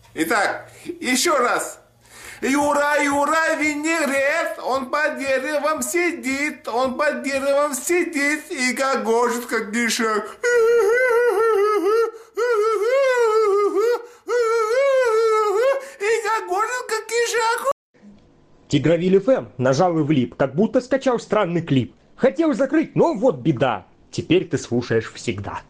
Итак, еще раз. Юра, Юра, винегрет, он под деревом сидит, и гогочет, как гишак. И гогочет, как гишак. Тигровиль ФМ нажал и влип, как будто скачал странный клип. Хотел закрыть, но вот беда. Теперь ты слушаешь всегда.